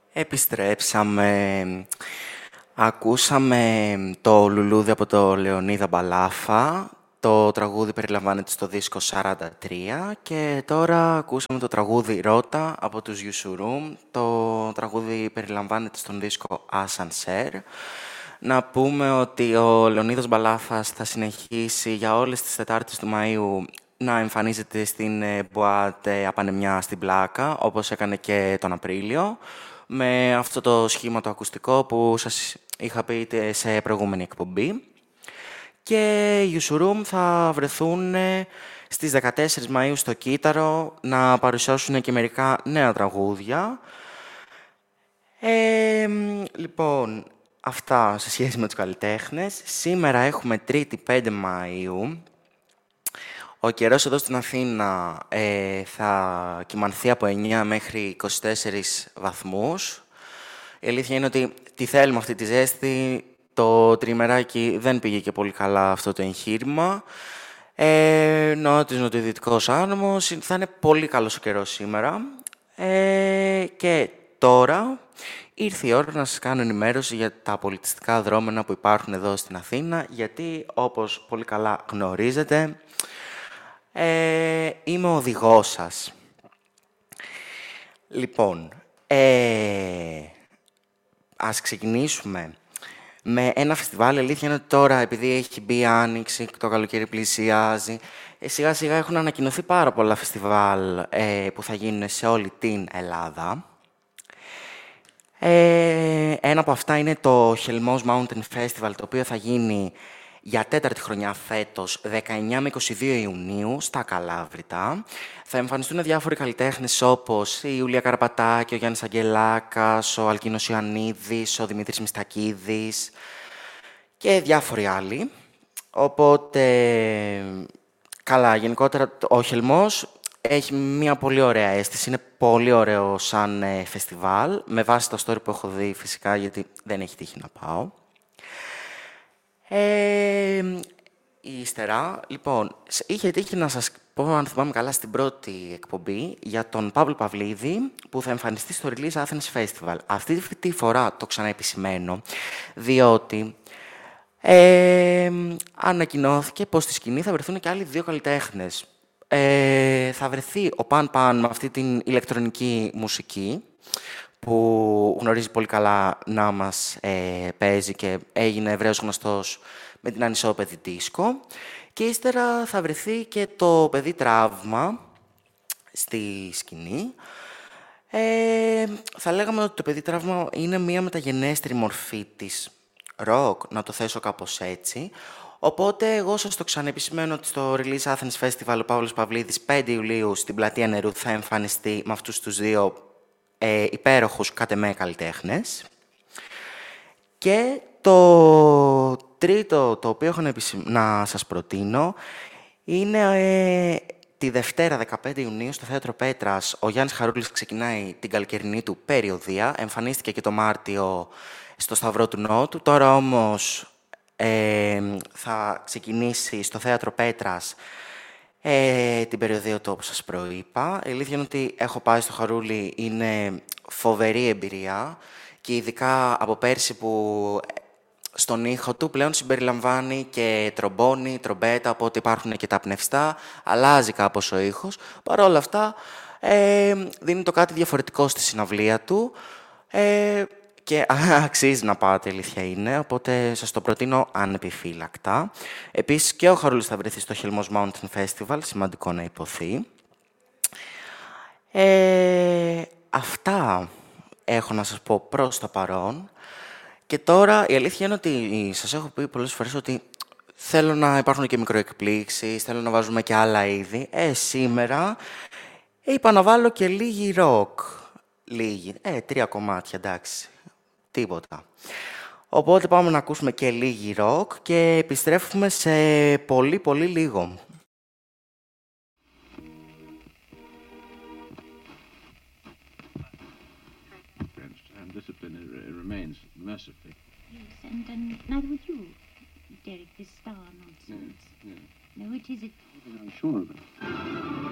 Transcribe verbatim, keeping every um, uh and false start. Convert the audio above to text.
Επιστρέψαμε. Ακούσαμε το λουλούδι από το Λεωνίδα Μπαλάφα. Το τραγούδι περιλαμβάνεται στο δίσκο σαράντα τρία και τώρα ακούσαμε το τραγούδι Ρώτα από τους Γιουσουρούμ. Το τραγούδι περιλαμβάνεται στον δίσκο Ασανσέρ. Να πούμε ότι ο Λεωνίδας Μπαλάφας θα συνεχίσει για όλες τις Τετάρτες του Μαΐου να εμφανίζεται στην Μποάτ Απανεμιά στην Πλάκα, όπως έκανε και τον Απρίλιο, με αυτό το σχήμα το ακουστικό που σας είχα πει σε προηγούμενη εκπομπή. Και οι Ιουσουρούμ θα βρεθούν στις δεκατέσσερις Μαΐου στο Κύτταρο να παρουσιάσουν και μερικά νέα τραγούδια. Ε, λοιπόν, αυτά σε σχέση με τους καλλιτέχνες. Σήμερα έχουμε Τρίτη πέντε Μαΐου. Ο καιρός εδώ στην Αθήνα ε, θα κυμανθεί από εννιά μέχρι είκοσι τέσσερις βαθμούς. Η αλήθεια είναι ότι τη θέλουμε αυτή τη ζέστη. Το τριμεράκι δεν πήγε και πολύ καλά αυτό το εγχείρημα. Ε, νότιος νοτιοδυτικός άνεμος. Θα είναι πολύ καλός ο καιρός σήμερα. Ε, και τώρα ήρθε η ώρα να σας κάνω ενημέρωση για τα πολιτιστικά δρόμενα που υπάρχουν εδώ στην Αθήνα, γιατί όπως πολύ καλά γνωρίζετε, ε, είμαι ο οδηγός σας. Λοιπόν, ε, ας ξεκινήσουμε με ένα φεστιβάλ. Η αλήθεια είναι ότι τώρα, επειδή έχει μπει η Άνοιξη, το καλοκαίρι πλησιάζει, ε, σιγά σιγά έχουν ανακοινωθεί πάρα πολλά φεστιβάλ ε, που θα γίνουν σε όλη την Ελλάδα. Ε, ένα από αυτά είναι το Χελμός Mountain Festival, το οποίο θα γίνει για τέταρτη χρονιά φέτος, δεκαεννιά με είκοσι δύο Ιουνίου, στα Καλάβρητα. Θα εμφανιστούν διάφοροι καλλιτέχνες όπως η Ιουλία Καραπατάκη, ο Γιάννης Αγγελάκας, ο Αλκίνος Ιωαννίδης, ο Δημήτρης Μιστακίδης και διάφοροι άλλοι. Οπότε, καλά, γενικότερα ο Χελμός έχει μια πολύ ωραία αίσθηση, είναι πολύ ωραίο σαν ε, φεστιβάλ, με βάση τα story που έχω δει φυσικά, γιατί δεν έχει τύχει να πάω. Ε, ύστερα, λοιπόν, είχε τύχει να σας πω, αν θυμάμαι καλά, στην πρώτη εκπομπή για τον Παύλο Παυλίδη, που θα εμφανιστεί στο Release Athens Festival. Αυτή τη φορά το ξαναεπισημαίνω, διότι ε, ανακοινώθηκε πως στη σκηνή θα βρεθούν και άλλοι δύο καλλιτέχνες. Ε, θα βρεθεί ο Παν Παν με αυτή την ηλεκτρονική μουσική, που γνωρίζει πολύ καλά να μας ε, παίζει και έγινε ευρέως γνωστός με την ανισόπεδη δίσκο. Και ύστερα θα βρεθεί και το παιδί Τραύμα στη σκηνή. Ε, θα λέγαμε ότι το παιδί Τραύμα είναι μία μεταγενέστερη μορφή της ροκ, να το θέσω κάπως έτσι. Οπότε εγώ σας το ξαναεπισημαίνω ότι στο Release Athens Festival ο Παύλος Παυλίδης πέντε Ιουλίου στην Πλατεία Νερού θα εμφανιστεί με αυτούς τους δύο ε, υπέροχους κατ' εμέ καλλιτέχνες. Και το τρίτο το οποίο έχω να, επισημ... να σας προτείνω είναι ε, τη Δευτέρα δεκαπέντε Ιουνίου στο Θέατρο Πέτρας. Ο Γιάννης Χαρούλης ξεκινάει την καλοκαιρινή του περιοδεία. Εμφανίστηκε και το Μάρτιο στο Σταυρό του Νότου. Τώρα όμως ε, θα ξεκινήσει στο Θέατρο Πέτρας ε, την περιοδεία του, όπως σας προείπα. Η αλήθεια είναι ότι έχω πάει στο Χαρούλη, είναι φοβερή εμπειρία και ειδικά από πέρσι που στον ήχο του πλέον συμπεριλαμβάνει και τρομπόνι, τρομπέτα, οπότε υπάρχουν και τα πνευστά, αλλάζει κάπως ο ήχος. Παρ' όλα αυτά, ε, δίνει το κάτι διαφορετικό στη συναυλία του ε, και αξίζει να πάτε, αλήθεια είναι, οπότε σας το προτείνω ανεπιφύλακτα. Επίσης και ο Χαρούλης θα βρεθεί στο Χελμός Mountain Festival, σημαντικό να υποθεί. Ε, αυτά έχω να σας πω προς το παρόν. Και τώρα η αλήθεια είναι ότι σας έχω πει πολλές φορές ότι θέλω να υπάρχουν και μικροεκπλήξεις, θέλω να βάζουμε και άλλα είδη. Ε, σήμερα είπα να βάλω και λίγη ροκ. Λίγη. Ε, τρία κομμάτια, εντάξει. Τίποτα. Οπότε πάμε να ακούσουμε και λίγη ροκ και επιστρέφουμε σε πολύ πολύ λίγο. Remains mercifully. Yes, and, and neither would you, Derek, this star nonsense. Yes, yes. No, it is it. I'm sure of it.